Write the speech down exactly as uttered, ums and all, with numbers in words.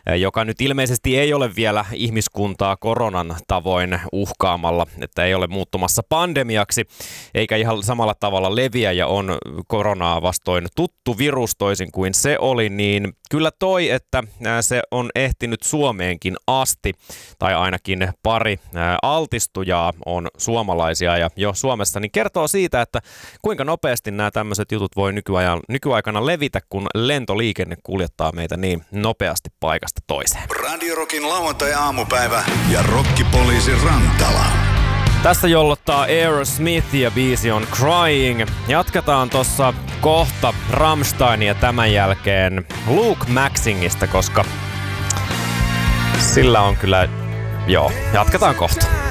joka nyt ilmeisesti ei ole vielä ihmiskuntaa koronan tavoin uhkaamalla, että ei ole muuttumassa pandemiaksi, eikä ihan samalla tavalla leviä ja on koronaa vastoin tuttu virus toisin kuin se oli, niin kyllä toi, että se on ehtinyt Suomeenkin asti, tai ainakin pari altistujaa on suomalaisia ja jo Suomessa, niin kertoo siitä, että kuinka nopeasti nämä tämmöiset jutut voi nykyajan, nykyaikana levitä, kun lentoliikenne kuljettaa meitä niin nopeasti paikasta toiseen. Radio Rockin lauantai-aamupäivä ja rokkipoliisi Rantala. Tässä jollottaa Aerosmith ja biisi on Crying. Jatketaan tossa kohta Rammstein ja tämän jälkeen Luke Maxingista, koska sillä on kyllä... Joo, jatketaan kohta.